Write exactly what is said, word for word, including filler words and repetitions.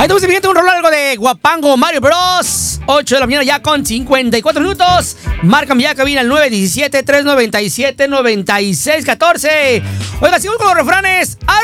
Ahí estamos viendo un rol largo de Guapango Mario Bros. ocho de la mañana ya con cincuenta y cuatro minutos. Márcame ya cabina el nueve uno siete, tres nueve siete, nueve seis uno cuatro. Oiga, sigo con los refranes.